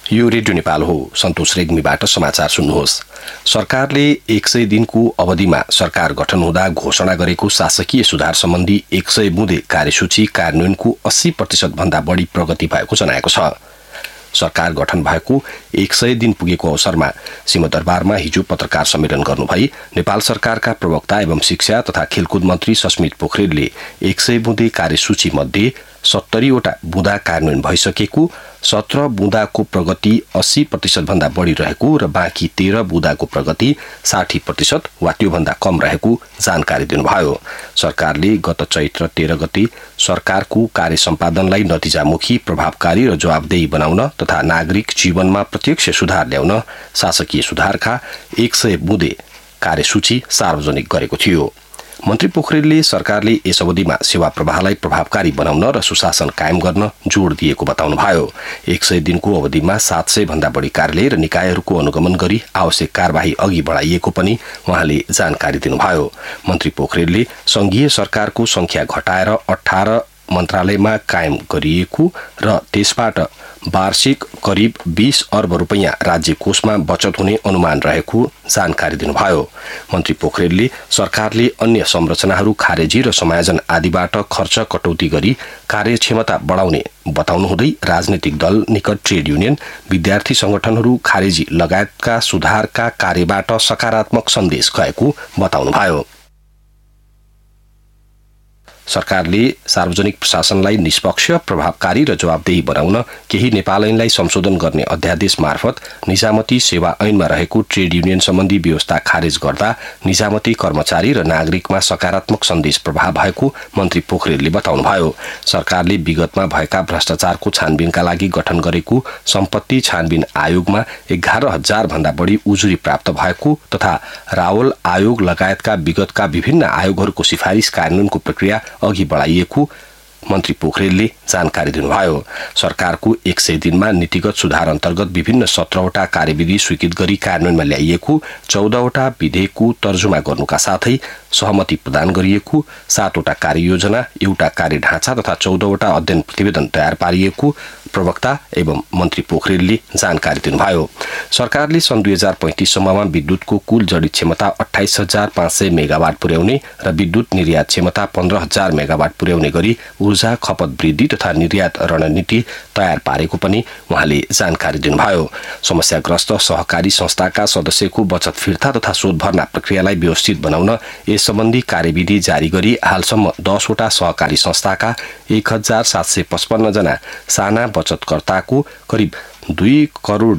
यो रेडियो नेपाल हो। सन्तोष रेग्मीबाट समाचार सुन्नुहोस्। सरकारले 100 दिनको अवधिमा सरकार गठन हुँदा घोषणा गरेको शासकीय सुधार सम्बन्धी 100 बुँदे कार्यसूची कार्यान्वयनको 80% भन्दा बढी प्रगति भएको जनाएको छ। सरकार गठन भएको 100 दिन पुगेको अवसरमा सिंहदरबारमा हिजो पत्रकार सम्मेलन गर्नुभई नेपाल सरकारका प्रवक्ता एवं शिक्षा तथा खेलकुद मन्त्री सस्मित पोखरेलले 100 बुँदे कार्यसूची मध्ये 70 वटा बुँदा कार्यान्वयन भइसकेको, 17 बुँदाको प्रगति 80% भन्दा बढी रहेको र बाँकी 13 बुँदाको प्रगति 60% वा त्योभन्दा कम रहेको जानकारी दिनुभयो। सरकारले गत चैत्र 13 गते सरकारको कार्य सम्पादनलाई नतिजामुखी, प्रभावकारी र जवाबदेही बनाउन तथा नागरिक जीवनमा प्रत्यक्ष सुधार ल्याउन शासकीय सुधारका 100 बुँदे कार्यसूची सार्वजनिक गरेको थियो। मन्त्री पोखरेलले सरकारले यस अवधिमा सेवा प्रवाहलाई प्रभावकारी बनाउन र सुशासन कायम गर्न जोड दिएको बताउनुभयो। 100 दिनको अवधिमा 700 भन्दा बढी कार्यालय र निकायहरूको अनुगमन गरी आवश्यक कार्यवाही अघि बढाइएको पनि उहाँले जानकारी दिनुभयो। मन्त्री पोखरेलले संघीय सरकारको संख्या घटाएर 18 मन्त्रालयमा कायम गरिएको र त्यसबाट वार्षिक करिब 20 अर्ब रुपैयाँ राज्य कोषमा बचत हुने अनुमान रहेको जानकारी दिनुभयो। मन्त्री पोखरेलले सरकारले अन्य संरचनाहरू खारेजी र समायोजन आदिबाट खर्च कटौती गरी कार्यक्षमता बढाउने बताउनुहुँदै राजनैतिक दल, निकट ट्रेड युनियन, विद्यार्थी संगठनहरू खारेजी लगायतका सुधारका कार्यबाट सकारात्मक सन्देश गएको बताउनुभयो। सरकारले सार्वजनिक प्रशासनलाई निष्पक्ष, प्रभावकारी र जवाबदेही बनाउन केही नेपाल ऐनलाई संशोधन गर्ने अध्यादेश मार्फत निजामती सेवा ऐनमा रहेको ट्रेड युनियन सम्बन्धी व्यवस्था खारेज गर्दा निजामती कर्मचारी र नागरिकमा सकारात्मक सन्देश प्रभाव भएको मन्त्री पोखरेलले बताउनुभयो। सरकारले विगतमा भएका भ्रष्टाचारको छानबिनका लागि गठन गरेको सम्पत्ति छानबिन आयोगमा 11,000 भन्दा बढी उजुरी प्राप्त भएको तथा रावल आयोग लगायतका विगतका विभिन्न आयोगहरूको सिफारिस कार्यान्वयनको प्रक्रिया अघि बढाइएको मन्त्री पोखरेलले जानकारी दिनुभयो। सरकारको 100 दिनमा नीतिगत सुधार अन्तर्गत विभिन्न 17 वटा कार्यविधि स्वीकृत गरी कार्यान्वयनमा ल्याइएको, 14 वटा विधेयकको तर्जुमा गर्नुका साथै सहमति प्रदान गरिएको, 7 वटा कार्ययोजना, एउटा कार्य ढाँचा तथा 14 वटा अध्ययन प्रतिवेदन तयार पारिएको प्रवक्ता एवं मन्त्री पोखरेलले जानकारी दिनुभयो। सरकारले सन् 2035 सम्ममा विद्युतको कुल जडित क्षमता 28,500 मेगावाट पुर्याउने र विद्युत निर्यात क्षमता 15,000 मेगावाट पुर्याउने गरी ऊर्जा खपत वृद्धि तथा निर्यात रणनीति तयार पारेको पनि उहाँले जानकारी दिनुभयो। समस्याग्रस्त सहकारी संस्थाका सदस्यको बचत फिर्ता तथा शोध भर्ना प्रक्रियालाई व्यवस्थित बनाउन यस सम्बन्धी कार्यविधि जारी गरी हालसम्म 10 वटा सहकारी संस्थाका 1,755 जना साना बचतकर्ताको करिब 2 करोड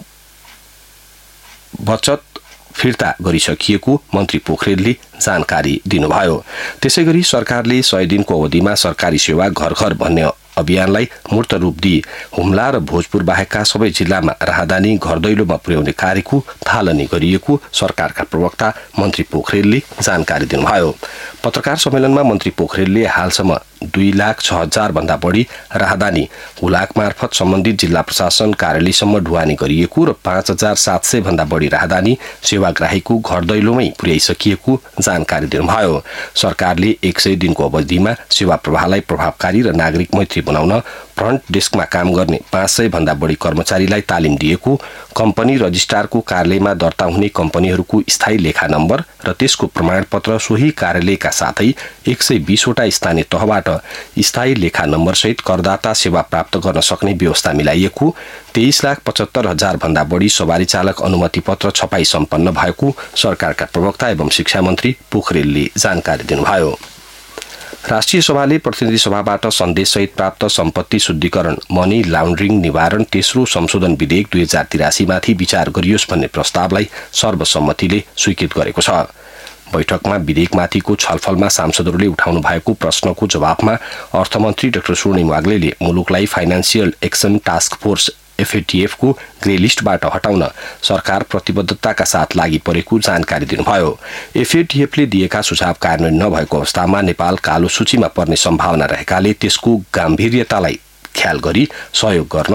बचत फिर्ता गरिसकिएको मन्त्री पोखरेलले जानकारी दिनुभयो। त्यसैगरी सरकारले 100 दिनको अवधिमा सरकारी सेवा घर घर भन्ने अभियानलाई मूर्त रूप दिई हुम्ला र भोजपुर बाहेकका सबै जिल्लामा राहदानी घर दैलोमा पुर्याउने कार्यको थालनी गरिएको सरकारका प्रवक्ता मन्त्री पोखरेलले जानकारी दिनुभयो। पत्रकार सम्मेलनमा मन्त्री पोखरेलले हालसम्म 2,06,000 भन्दा बढी राहदानी हुलाक मार्फत सम्बन्धित जिल्ला प्रशासन कार्यालयसम्म ढुवानी गरिएको र 5,700 भन्दा बढी राहदानी सेवाग्राहीको घर दैलोमै पुर्याइसकिएको जानकारी दिनुभयो। सरकारले 100 दिनको अवधिमा सेवा प्रवाहलाई प्रभावकारी र नागरिक मैत्री बनाउन फ्रन्ट डेस्कमा काम गर्ने 500 भन्दा बढी कर्मचारीलाई तालिम दिएको, कम्पनी रजिस्ट्रारको कार्यालयमा दर्ता हुने कम्पनीहरूको स्थायी लेखा नम्बर र त्यसको प्रमाणपत्र सोही कार्यालयका साथै 120 वटा स्थानीय तहबाट स्थायी लेखा नम्बर सहित करदाता सेवा प्राप्त गर्न सक्ने व्यवस्था मिलाइएको, 23,75,000 भन्दा बढी सवारी चालक अनुमति पत्र छपाई सम्पन्न भएको सरकारका प्रवक्ता एवं शिक्षा मन्त्री पोखरेलले जानकारी दिनुभयो। राष्ट्रिय सभाले प्रतिनिधि सभाबाट सन्देशसहित प्राप्त सम्पत्ति शुद्धिकरण मनी लाउन्ड्रिङ निवारण तेस्रो संशोधन विधेयक 2083 माथि विचार गरियोस् भन्ने प्रस्तावलाई सर्वसम्मतिले स्वीकृत गरेको छ। बैठकमा विधेयकमाथिको छलफलमा सांसदहरूले उठाउनु भएको प्रश्नको जवाफमा अर्थमन्त्री डाक्टर स्वर्णिम वाग्लेले मुलुकलाई financial action task force FATF को ग्रे लिस्टबाट हटाउन सरकार प्रतिबद्धताका साथ लागि परेको जानकारी दिनुभयो। FATF ले दिएका सुझाव कार्यान्वयन नभएको अवस्थामा नेपाल कालो सूचीमा पर्ने सम्भावना रहेकाले त्यसको गम्भीर्यतालाई ख्याल गरी सहयोग गर्न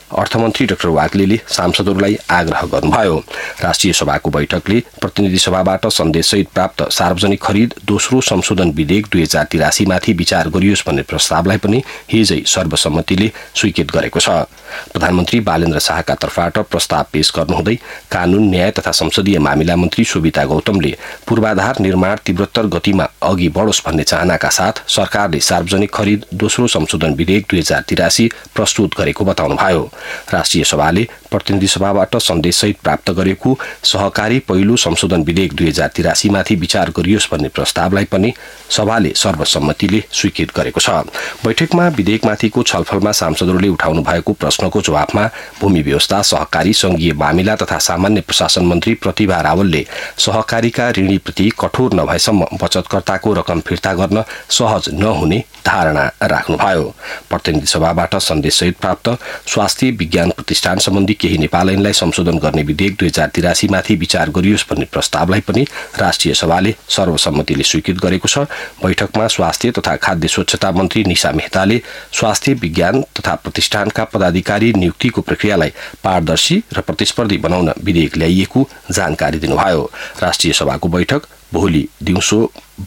अर्थमन्त्री डाक्टर वाग्लेले सांसदहरूलाई आग्रह गर्नुभयो। राष्ट्रिय सभाको बैठकले प्रतिनिधि सभाबाट सन्देशसहित प्राप्त सार्वजनिक खरिद दोस्रो संशोधन विधेयक 2083 माथि विचार गरियोस् भन्ने प्रस्तावलाई पनि हिजै सर्वसम्मतिले स्वीकृत गरेको छ। प्रधानमन्त्री बालेन्द्र शाहका तर्फबाट प्रस्ताव पेश गर्नुहुँदै कानून न्याय तथा संसदीय मामिला मन्त्री शोभिता गौतमले पूर्वाधार निर्माण तीव्रतर गतिमा अघि बढोस् भन्ने चाहनाका साथ सरकारले सार्वजनिक खरिद दोस्रो संशोधन विधेयक 2083 प्रस्तुत गरेको बताउनुभयो। राष्ट्रिय सभाले प्रतिनिधि सभाबाट सन्देशसहित प्राप्त गरेको सहकारी पहिलो संशोधन विधेयक 2083 माथि विचार गरियोस् भन्ने प्रस्तावलाई पनि सभाले सर्वसम्मतिले स्वीकृत गरेको छ। बैठकमा विधेयकमाथिको छलफलमा सांसदहरूले उठाउनु भएको प्रश्नको जवाफमा भूमि व्यवस्था, सहकारी, संघीय मामिला तथा सामान्य प्रशासन मन्त्री प्रतिभा रावलले सहकारीका ऋणीप्रति कठोर नभएसम्म बचतकर्ताको रकम फिर्ता गर्न सहज नहुने धारणा राख्नुभयो। प्रतिनिधि सभाबाट सन्देशसहित प्राप्त स्वास्थ्य विज्ञान प्रतिष्ठान सम्बन्धी केही नेपाल ऐनलाई संशोधन गर्ने विधेयक 2083 माथि विचार गरियोस् भन्ने प्रस्तावलाई पनि राष्ट्रिय सभाले सर्वसम्मतिले स्वीकृत गरेको छ। बैठकमा स्वास्थ्य तथा खाद्य स्वच्छता मन्त्री निशा मेहताले स्वास्थ्य विज्ञान तथा प्रतिष्ठानका पदाधिकारी नियुक्तिको प्रक्रियालाई पारदर्शी र प्रतिस्पर्धी बनाउन विधेयक ल्याइएको जानकारी दिनुभयो। राष्ट्रिय सभाको बैठक भोलि दिउँसो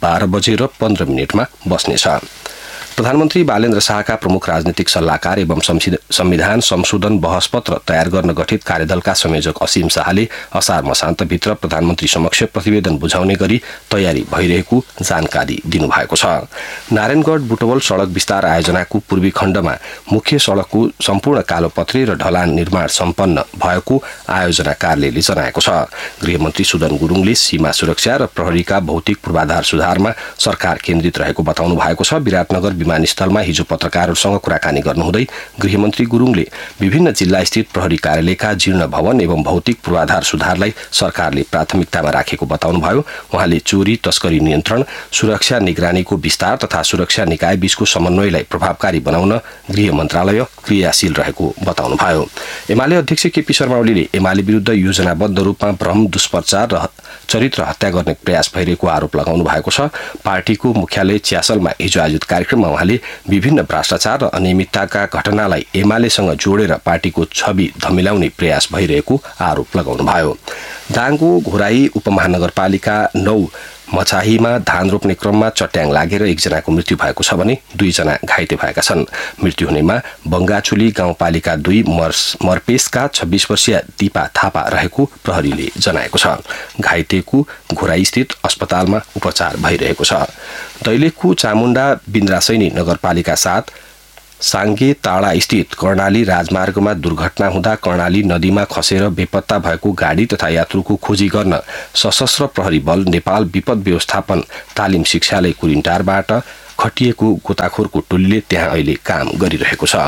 12:15 बस्नेछ। प्रधानमन्त्री बालेन्द्र शाहका प्रमुख राजनीतिक सल्लाहकार एवं संविधान संशोधन बहस पत्र तयार गर्न गठित कार्यदलका संयोजक असीम शाहले असार मसान्तभित्र प्रधानमन्त्री समक्ष प्रतिवेदन बुझाउने गरी तयारी भइरहेको जानकारी दिनुभएको छ। नारायणगढ बुटवल सड़क विस्तार आयोजनाको पूर्वी खण्डमा मुख्य सड़कको सम्पूर्ण कालोपत्रे र ढलान निर्माण सम्पन्न भएको आयोजना कार्यालयले जनाएको छ। गृहमन्त्री सुदन गुरुङले सीमा सुरक्षा र प्रहरीका भौतिक पूर्वाधार सुधारमा सरकार केन्द्रित रहेको बताउनु भएको छ। विराटनगर विमानस्थलमा हिजो पत्रकारहरूसँग कुराकानी गर्नुहुँदै गृहमन्त्री गुरुङले विभिन्न जिल्ला स्थित प्रहरी कार्यालयका जीर्ण भवन एवं भौतिक पूर्वाधार सुधारलाई सरकारले प्राथमिकतामा राखेको बताउनुभयो। उहाँले चोरी तस्करी नियन्त्रण, सुरक्षा निगरानीको विस्तार तथा सुरक्षा निकाय बीचको समन्वयलाई प्रभावकारी बनाउन गृह मन्त्रालय क्रियाशील रहेको बताउनुभयो। एमाले अध्यक्ष केपी शर्मा ओलीले एमाले विरुद्ध योजनाबद्ध रूपमा भ्रम, दुष्प्रचार र चरित्र हत्या गर्ने प्रयास भइरहेको आरोप लगाउनु भएको छ। पार्टीको मुख्यालय च्यासलमा हिजो आयोजित कार्यक्रममा उहाँले विभिन्न भ्रष्टाचार र अनियमितताका घटनालाई एमालेसँग जोडेर पार्टीको छवि धमिलाउने प्रयास भइरहेको आरोप लगाउनुभयो। दाङको घोराई उपमहानगरपालिका 9 मछाहीमा धान रोप्ने क्रममा चट्याङ लागेर एकजनाको मृत्यु भएको छ भने 2 जना घाइते भएका छन्। मृत्यु हुनेमा बंगाचुली गाउँपालिका 2 मरपेसका 26 वर्षीय दीपा थापा रहेको प्रहरीले जनाएको छ। घाइतेको घोराईस्थित अस्पतालमा उपचार भइरहेको छ। दैलेखको चामुण्डा बिन्द्रासैनी नगरपालिका 7 साङ्गे ताडा स्थित कर्णाली राजमार्गमा दुर्घटना हुँदा कर्णाली नदीमा खसेर बेपत्ता भएको गाडी तथा यात्रुको खोजी गर्न सशस्त्र प्रहरी बल नेपाल विपद व्यवस्थापन तालिम शिक्षालय कुरिन्टारबाट खटिएको गोताखोरको टोलीले त्यहाँ अहिले काम गरिरहेको छ।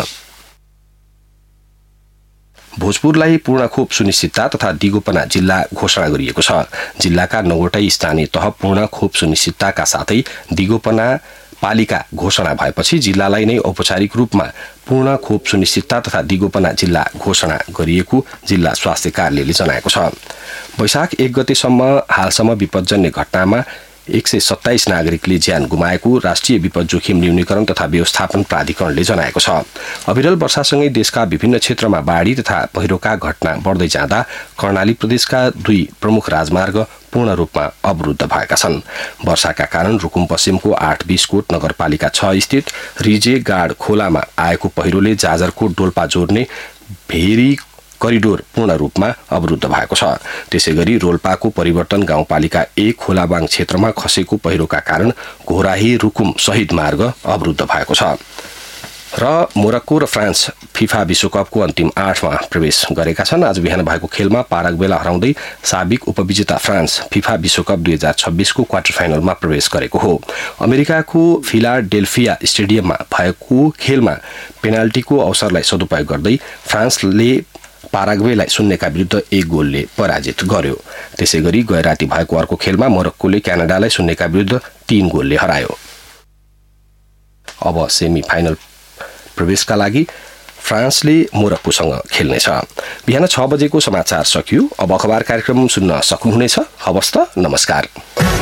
भोजपुरलाई पूर्ण खोप सुनिश्चितता तथा दिगोपना जिल्ला घोषणा गरिएको छ। जिल्लाका 9वटै स्थानीय तह पूर्ण खोप सुनिश्चितताका साथै दिगोपना पालिका घोषणा भएपछि जिल्लालाई नै औपचारिक रूपमा पूर्ण खोप सुनिश्चितता तथा दिगोपना जिल्ला घोषणा गरिएको जिल्ला स्वास्थ्य कार्यालयले जनाएको छ। वैशाख 1 गतेसम्म हालसम्म विपदजन्य घटनामा 127 नागरिकले ज्यान गुमाएको राष्ट्रिय विपद जोखिम न्यूनीकरण तथा व्यवस्थापन प्राधिकरणले जनाएको छ। अविरल वर्षासँगै देशका विभिन्न क्षेत्रमा बाढी तथा पहिरोका घटना बढ्दै जाँदा कर्णाली प्रदेशका 2 प्रमुख राजमार्ग पूर्ण रूपमा अवरुद्ध भएका छन्। वर्षाका कारण रुकुम पश्चिमको 8 कोट नगरपालिका 6 स्थित रिजे गाड खोलामा आएको पहिरोले जाजरकोट डोल्पा जोड्ने भेरी करिडोर पूर्ण रूपमा अवरुद्ध भएको छ। त्यसैगरी रोल्पाको परिवर्तन गाउँपालिका 1 खोलाबाङ क्षेत्रमा खसेको पहिरोका कारण घोराही रुकुम शहीद मार्ग अवरुद्ध भएको छ। र मोरक्को र फ्रान्स फिफा विश्वकपको अन्तिम 8मा प्रवेश गरेका छन्। आज बिहान भएको खेलमा पाराग्वेलाई हराउँदै साबिक उपविजेता फ्रान्स फिफा विश्वकप 2026 को क्वार्टर फाइनलमा प्रवेश गरेको हो। अमेरिकाको फिलाडेल्फिया स्टेडियममा भएको खेलमा पेनाल्टीको अवसरलाई सदुपयोग गर्दै फ्रान्सले पाराग्वेलाई 0 का विरुद्ध 1 गोलले पराजित गर्यो। त्यसैगरी गए राति भएको अर्को खेलमा मोरक्कोले क्यानाडालाई 0 का विरुद्ध 3 गोलले हरायो। अब सेमी फाइनल प्रवेशका लागि फ्रान्सले मोरक्कोसँग खेल्नेछ। बिहान 6 बजेको समाचार सकियो। अब अखबार कार्यक्रम सुन्न सक्नुहुनेछ। हवस् त, नमस्कार।